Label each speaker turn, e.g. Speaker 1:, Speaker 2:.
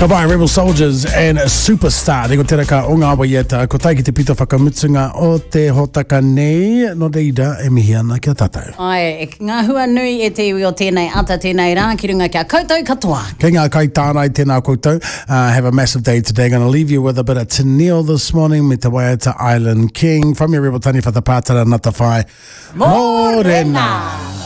Speaker 1: Kawaii Rebel Soldiers and Superstar. Rego tera ka o ngā waieta. Ko tai ki te pito whakamutunga o te hotaka nei. No reira e mihi ana kia tātou.
Speaker 2: Ai, ngā hua nui e te iwi o tēnei ata tēnei rā. Ki runga kia koutou katoa.
Speaker 1: Kei ngā kai tānai tēnā koutou. Have a massive day today. Going to leave you with a bit of Te Neo this morning me te Waiata Island King. From your Rebel Tani Whatapātara Ngata Whai.
Speaker 2: Morena!